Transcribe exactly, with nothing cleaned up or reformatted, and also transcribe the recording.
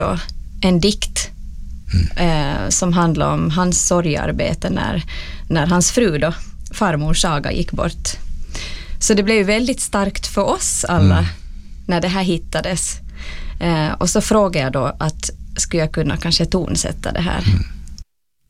då en dikt mm. eh, som handlar om hans sorgarbete när, när hans fru då, farmor Saga, gick bort. Så det blev ju väldigt starkt för oss alla mm. när det här hittades. Eh, och så frågade jag då att skulle jag kunna kanske tonsätta det här. Mm.